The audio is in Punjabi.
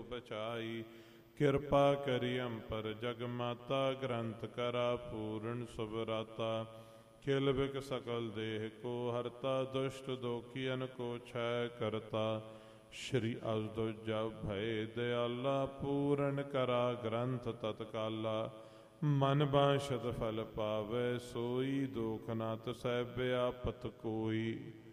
ਬਚਾਈ। ਕਿਰਪਾ ਕਰੀ ਅੰਪਰ ਜਗ ਮਾਤਾ, ਗ੍ਰੰਥ ਕਰਾ ਪੂਰਨ ਸੁਭਰਾਤਾ। ਖਿਲ ਬਿਕ ਸਕਲ ਦੇਹ ਕੋ ਹਰਤਾ, ਦੁਸ਼ਟ ਦੋਖੀਅਨ ਕੋ ਛੈ ਕਰਤਾ। ਸ਼੍ਰੀ ਅਜਦੁਜਾ ਭਏ ਦਿਆਲਾ, ਪੂਰਨ ਕਰਾ ਗ੍ਰੰਥ ਤਤਕਾਲਾ। ਮਨ ਬਾਂਛਤ ਫਲ ਪਾਵੈ ਸੋਈ, ਦੋਖ ਨਾ ਤਸੈ ਬਿਆਪਤ ਕੋਈ।